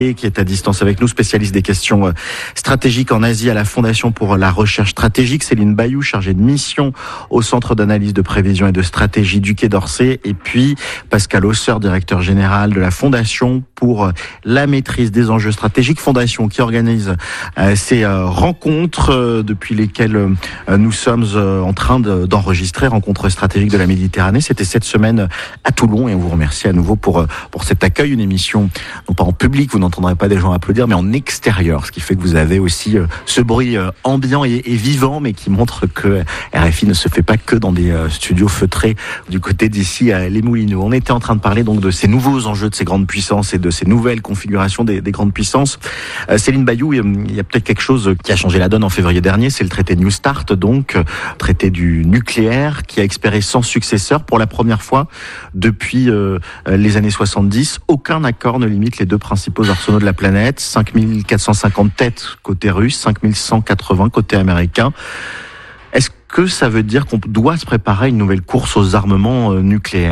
et qui est à distance avec nous, spécialiste des questions stratégiques en Asie à la Fondation pour la recherche stratégique. Céline Bayou, chargée de mission au Centre d'analyse de prévision et de stratégie du Quai d'Orsay. Et puis Pascal Hausseur, directeur général de la Fondation pour la maîtrise des enjeux stratégiques. Fondation qui organise ces rencontres depuis lesquelles nous sommes en train d'enregistrer, rencontres stratégiques de la Méditerranée. C'était cette semaine à Toulon et on vous remercie à nouveau pour cet accueil. Une émission, non pas en public, vous n'entendrez pas des gens applaudir, mais en extérieur, ce qui fait que vous avez aussi ce bruit ambiant et vivant, mais qui montre que RFI ne se fait pas que dans des studios feutrés du côté d'ici à Les Moulineaux. On était en train de parler donc de ces nouveaux enjeux de ces grandes puissances et de ces nouvelles configurations des grandes puissances. Céline Bayou, il y a peut-être quelque chose qui a changé la donne en février dernier, c'est le traité New Start, donc traité du nucléaire, qui a expiré sans successeur pour la première fois depuis les années 70. Aucun accord ne limite les deux principaux arsenaux de la planète. 5450 têtes côté russe, 5180 côté américain. Est-ce que ça veut dire qu'on doit se préparer à une nouvelle course aux armements nucléaires ?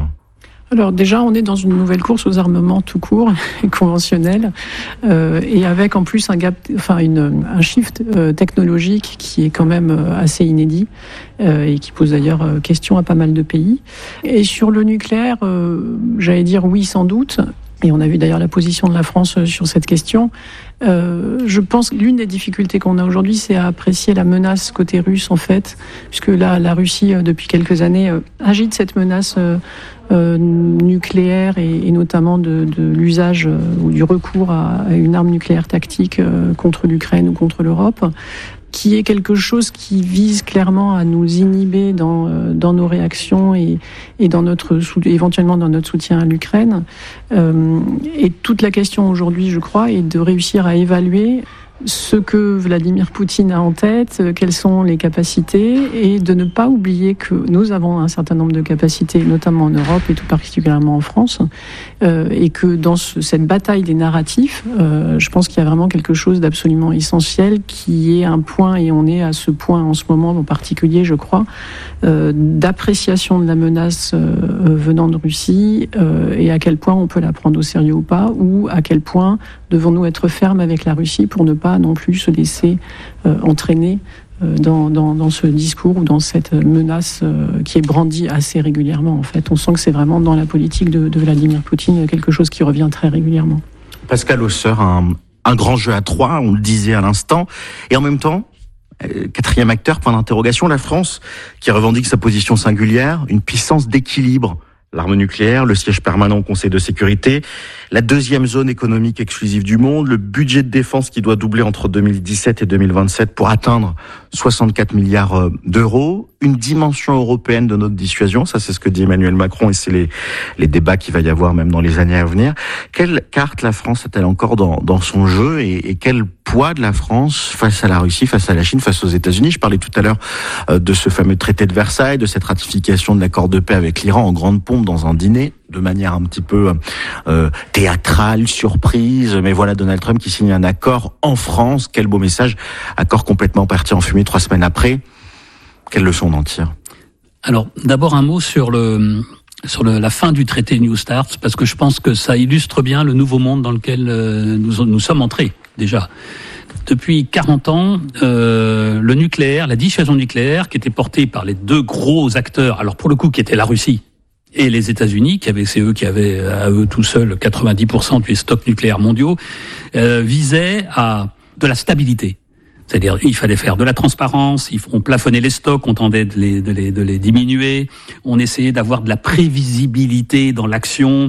Alors déjà, on est dans une nouvelle course aux armements tout court et conventionnel, et avec en plus un shift technologique qui est quand même assez inédit et qui pose d'ailleurs question à pas mal de pays. Et sur le nucléaire, j'allais dire oui sans doute. Et on a vu d'ailleurs la position de la France sur cette question. Je pense que l'une des difficultés qu'on a aujourd'hui, c'est à apprécier la menace côté russe, en fait, puisque là, la Russie, depuis quelques années, agite cette menace nucléaire et notamment de l'usage ou du recours à une arme nucléaire tactique contre l'Ukraine ou contre l'Europe, qui est quelque chose qui vise clairement à nous inhiber dans nos réactions et éventuellement dans notre soutien à l'Ukraine. Et toute la question aujourd'hui, je crois, est de réussir à évaluer ce que Vladimir Poutine a en tête, quelles sont les capacités, et de ne pas oublier que nous avons un certain nombre de capacités, notamment en Europe et tout particulièrement en France, et que dans cette bataille des narratifs, je pense qu'il y a vraiment quelque chose d'absolument essentiel qui est un point, et on est à ce point en ce moment en particulier, je crois, d'appréciation de la menace venant de Russie, et à quel point on peut la prendre au sérieux ou pas, ou à quel point devons-nous être fermes avec la Russie pour ne pas non plus se laisser entraîner dans ce discours ou dans cette menace qui est brandie assez régulièrement. En fait, on sent que c'est vraiment dans la politique de Vladimir Poutine quelque chose qui revient très régulièrement. Pascal Hausseur, un grand jeu à trois, on le disait à l'instant, et en même temps, quatrième acteur, point d'interrogation, la France, qui revendique sa position singulière, une puissance d'équilibre. L'arme nucléaire, le siège permanent au Conseil de sécurité, la deuxième zone économique exclusive du monde, le budget de défense qui doit doubler entre 2017 et 2027 pour atteindre 64 milliards d'euros, une dimension européenne de notre dissuasion, ça c'est ce que dit Emmanuel Macron et c'est les débats qu'il va y avoir même dans les années à venir. Quelle carte la France a-t-elle encore dans son jeu et quel poids de la France face à la Russie, face à la Chine, face aux États-Unis? Je parlais tout à l'heure de ce fameux traité de Versailles, de cette ratification de l'accord de paix avec l'Iran en grande pompe dans un dîner, de manière un petit peu théâtrale, surprise, mais voilà Donald Trump qui signe un accord en France. Quel beau message, accord complètement parti en fumée 3 semaines après. Quelle leçon on en tire? Alors, d'abord un mot sur la fin du traité New Start, parce que je pense que ça illustre bien le nouveau monde dans lequel nous sommes entrés, déjà. Depuis 40 ans, le nucléaire, la dissuasion nucléaire, qui était portée par les deux gros acteurs, alors pour le coup qui était la Russie et les États-Unis, c'est eux qui avaient à eux tout seuls 90% des stocks nucléaires mondiaux, visait à de la stabilité. C'est-à-dire, il fallait faire de la transparence, on plafonnait les stocks, on tendait de les diminuer, on essayait d'avoir de la prévisibilité dans l'action,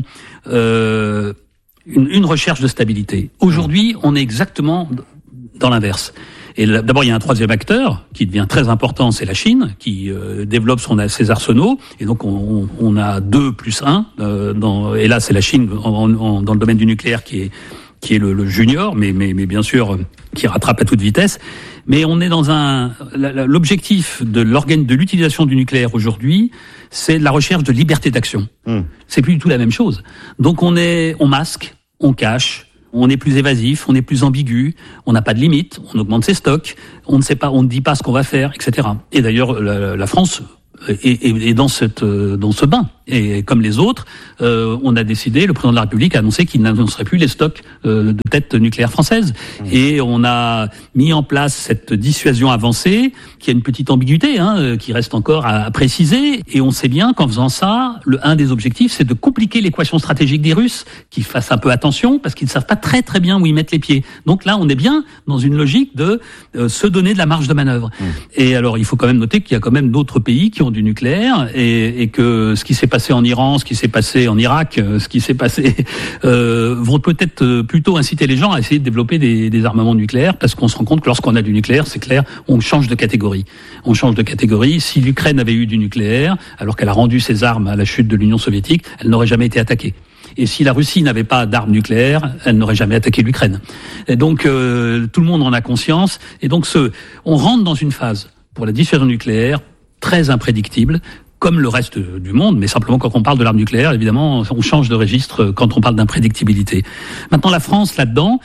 une recherche de stabilité. Aujourd'hui, on est exactement dans l'inverse. Et d'abord, il y a un troisième acteur qui devient très important, c'est la Chine, qui développe ses arsenaux. Et donc, on a 2 plus 1. Et là, c'est la Chine dans le domaine du nucléaire qui est le junior, mais bien sûr qui rattrape à toute vitesse. Mais on est dans l'objectif de l'utilisation du nucléaire aujourd'hui, c'est la recherche de liberté d'action. C'est plus du tout la même chose. Donc on masque, on cache, on est plus évasif, on est plus ambigu, on n'a pas de limite, on augmente ses stocks, on ne dit pas ce qu'on va faire, etc. Et d'ailleurs, la France est dans ce bain. Et comme les autres, on a décidé, le président de la République a annoncé qu'il n'annoncerait plus les stocks de têtes nucléaires françaises. Et on a mis en place cette dissuasion avancée, qui a une petite ambiguïté, qui reste encore à préciser. Et on sait bien qu'en faisant ça, un des objectifs, c'est de compliquer l'équation stratégique des Russes, qui fassent un peu attention, parce qu'ils ne savent pas très très bien où ils mettent les pieds. Donc là, on est bien dans une logique de se donner de la marge de manœuvre. Et alors, il faut quand même noter qu'il y a quand même d'autres pays qui ont du nucléaire, et que ce qui s'est passé en Iran, ce qui s'est passé en Irak, ce qui s'est passé vont peut-être plutôt inciter les gens à essayer de développer des armements nucléaires, parce qu'on se rend compte que lorsqu'on a du nucléaire, c'est clair, on change de catégorie. On change de catégorie. Si l'Ukraine avait eu du nucléaire, alors qu'elle a rendu ses armes à la chute de l'Union soviétique, elle n'aurait jamais été attaquée. Et si la Russie n'avait pas d'armes nucléaires, elle n'aurait jamais attaqué l'Ukraine. Et donc tout le monde en a conscience. Et donc on rentre dans une phase pour la dissuasion nucléaire très imprédictible, comme le reste du monde, mais simplement quand on parle de l'arme nucléaire, évidemment, on change de registre quand on parle d'imprédictibilité. Maintenant, la France, là-dedans,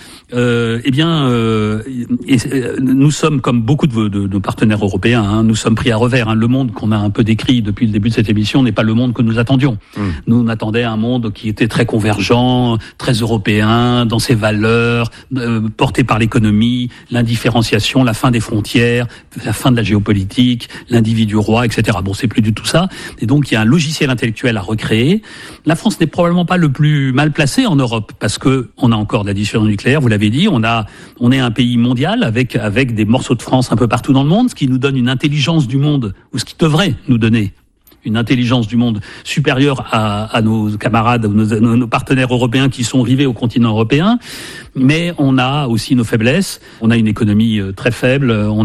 nous sommes, comme beaucoup de nos partenaires européens, nous sommes pris à revers. Le monde qu'on a un peu décrit depuis le début de cette émission n'est pas le monde que nous attendions. Nous, on attendait un monde qui était très convergent, très européen, dans ses valeurs, porté par l'économie, l'indifférenciation, la fin des frontières, la fin de la géopolitique, l'individu roi, etc. Bon, c'est plus du tout ça. Et donc, il y a un logiciel intellectuel à recréer. La France n'est probablement pas le plus mal placé en Europe, parce que on a encore de la dissuasion nucléaire, vous l'avez dit, on est un pays mondial avec des morceaux de France un peu partout dans le monde, ce qui nous donne une intelligence du monde, ou ce qui devrait nous donner une intelligence du monde supérieure à nos camarades, nos partenaires européens qui sont rivés au continent européen. Mais on a aussi nos faiblesses. On a une économie très faible. On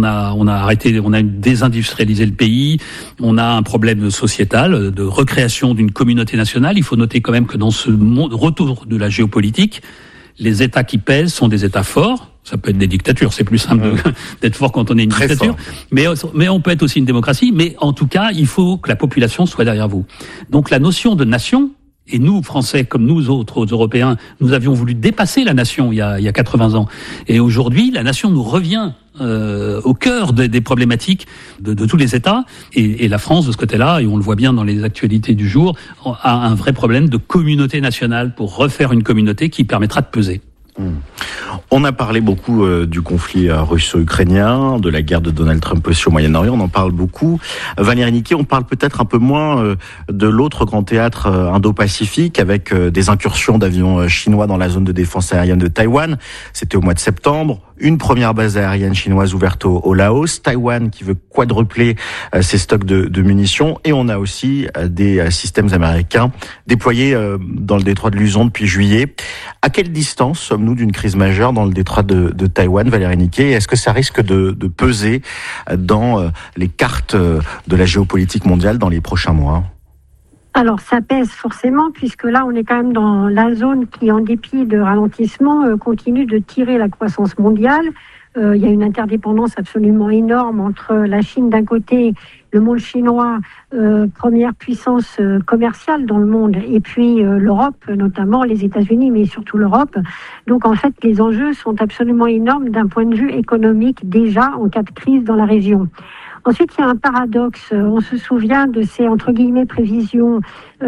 a désindustrialisé le pays. On a un problème sociétal de recréation d'une communauté nationale. Il faut noter quand même que dans ce retour de la géopolitique, les États qui pèsent sont des États forts. Ça peut être des dictatures, c'est plus simple d'être fort quand on est une très dictature. Mais on peut être aussi une démocratie. Mais en tout cas, il faut que la population soit derrière vous. Donc la notion de nation, et nous, Français, comme nous autres Européens, nous avions voulu dépasser la nation il y a 80 ans. Et aujourd'hui, la nation nous revient au cœur des problématiques de tous les États. Et la France, de ce côté-là, et on le voit bien dans les actualités du jour, a un vrai problème de communauté nationale pour refaire une communauté qui permettra de peser. On a parlé beaucoup du conflit russo-ukrainien, de la guerre de Donald Trump aussi au Moyen-Orient, on en parle beaucoup. Valérie Niquet, on parle peut-être un peu moins de l'autre grand théâtre indo-pacifique, avec des incursions d'avions chinois dans la zone de défense aérienne de Taïwan. C'était au mois de septembre. Une première base aérienne chinoise ouverte au Laos, Taïwan qui veut quadrupler ses stocks de munitions, et on a aussi des systèmes américains déployés dans le détroit de Luzon depuis juillet. À quelle distance sommes-nous d'une crise majeure dans le détroit de Taïwan, Valérie Niquet? Est-ce que ça risque de peser dans les cartes de la géopolitique mondiale dans les prochains mois? Alors ça pèse forcément, puisque là on est quand même dans la zone qui, en dépit de ralentissement, continue de tirer la croissance mondiale. Il y a une interdépendance absolument énorme entre la Chine d'un côté, le monde chinois, première puissance commerciale dans le monde, et puis l'Europe, notamment les États-Unis, mais surtout l'Europe. Donc en fait, les enjeux sont absolument énormes d'un point de vue économique, déjà en cas de crise dans la région. Ensuite, il y a un paradoxe. On se souvient de ces, entre guillemets, prévisions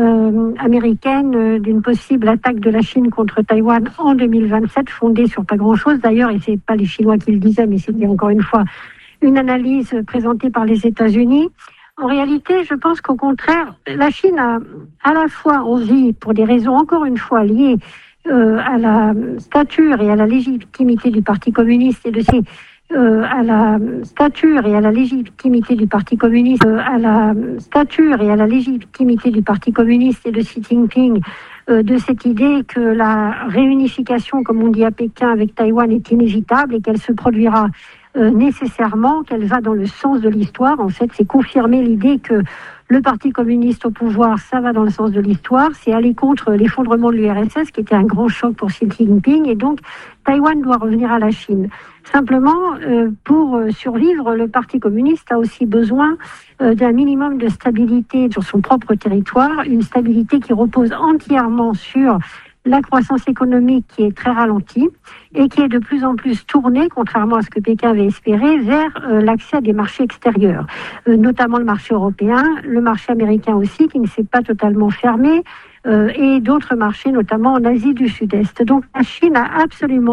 américaines d'une possible attaque de la Chine contre Taïwan en 2027, fondée sur pas grand-chose d'ailleurs, et c'est pas les Chinois qui le disaient, mais c'était encore une fois une analyse présentée par les États-Unis. En réalité, je pense qu'au contraire, la Chine a à la fois envie, pour des raisons encore une fois liées à la stature et à la légitimité du Parti communiste et de ses à la stature et à la légitimité du Parti communiste, à la stature et à la légitimité du Parti communiste et de Xi Jinping, de cette idée que la réunification, comme on dit à Pékin, avec Taïwan est inévitable et qu'elle se produira nécessairement, qu'elle va dans le sens de l'histoire. En fait, c'est confirmer l'idée que le Parti communiste au pouvoir, ça va dans le sens de l'histoire. C'est aller contre l'effondrement de l'URSS, qui était un grand choc pour Xi Jinping. Et donc, Taïwan doit revenir à la Chine. Simplement, pour survivre, le Parti communiste a aussi besoin d'un minimum de stabilité sur son propre territoire, une stabilité qui repose entièrement sur la croissance économique qui est très ralentie et qui est de plus en plus tournée, contrairement à ce que Pékin avait espéré, vers l'accès à des marchés extérieurs, notamment le marché européen, le marché américain aussi, qui ne s'est pas totalement fermé, et d'autres marchés, notamment en Asie du Sud-Est. Donc la Chine a absolument